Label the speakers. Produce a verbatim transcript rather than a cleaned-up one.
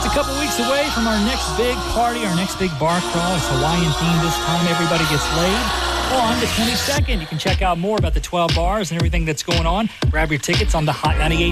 Speaker 1: Just a couple weeks away from our next big party, our next big bar crawl. It's Hawaiian themed this time. Everybody gets laid. On the twenty-second, you can check out more about the twelve bars and everything that's going on. Grab your tickets on the Hot ninety-eight